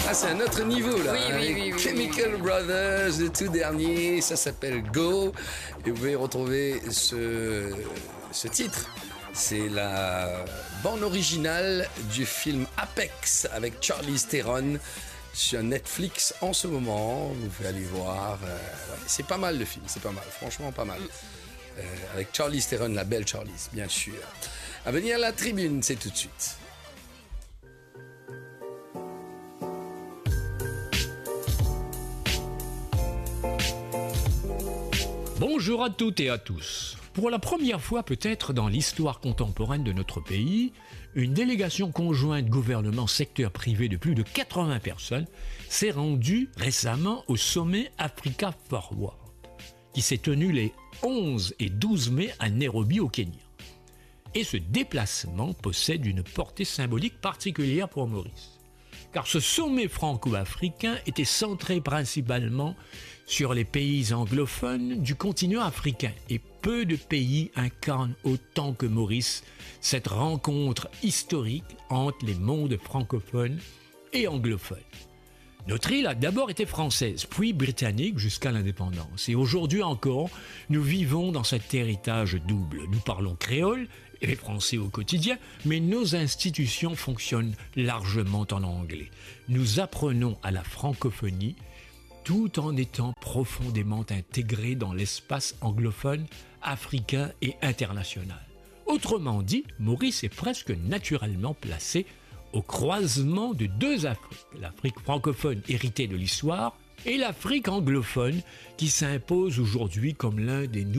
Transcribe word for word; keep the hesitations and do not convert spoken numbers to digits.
Ah, c'est un autre niveau là. Oui, hein. oui, Les oui, oui, Chemical oui. Brothers, le tout dernier, ça s'appelle Go. Et vous pouvez retrouver ce, ce titre. C'est la bande originale du film Apex avec Charlize Theron sur Netflix en ce moment. Vous pouvez aller voir. Euh, ouais, c'est pas mal le film, c'est pas mal, franchement pas mal. Euh, avec Charlize Theron, la belle Charlize, bien sûr. À venir à la tribune, c'est tout de suite. Bonjour à toutes et à tous. Pour la première fois peut-être dans l'histoire contemporaine de notre pays, une délégation conjointe gouvernement-secteur privé de plus de quatre-vingts personnes s'est rendue récemment au sommet Africa Forward, qui s'est tenu les onze et douze mai à Nairobi au Kenya. Et ce déplacement possède une portée symbolique particulière pour Maurice. Car ce sommet franco-africain était centré principalement sur les pays anglophones du continent africain. Et peu de pays incarnent autant que Maurice cette rencontre historique entre les mondes francophones et anglophones. Notre île a d'abord été française, puis britannique jusqu'à l'indépendance. Et aujourd'hui encore, nous vivons dans cet héritage double. Nous parlons créole et français au quotidien, mais nos institutions fonctionnent largement en anglais. Nous apprenons à la francophonie tout en étant profondément intégrés dans l'espace anglophone, africain et international. Autrement dit, Maurice est presque naturellement placé au croisement de deux Afriques, l'Afrique francophone héritée de l'histoire et l'Afrique anglophone qui s'impose aujourd'hui comme l'un des